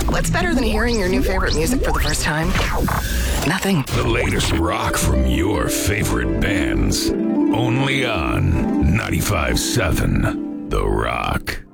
What's better than hearing your new favorite music for the first time? Nothing. The latest rock from your favorite bands. Only on 95.7 The Rock.